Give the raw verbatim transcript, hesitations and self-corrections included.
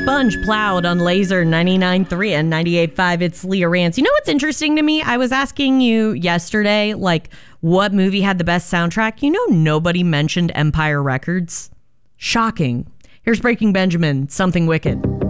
Sponge plowed on Laser ninety-nine point three and ninety-eight point five. It's Leah Rance. You know what's interesting to me? I was asking you yesterday, like, what movie had the best soundtrack? You know, nobody mentioned Empire Records. Shocking. Here's Breaking Benjamin, Something Wicked.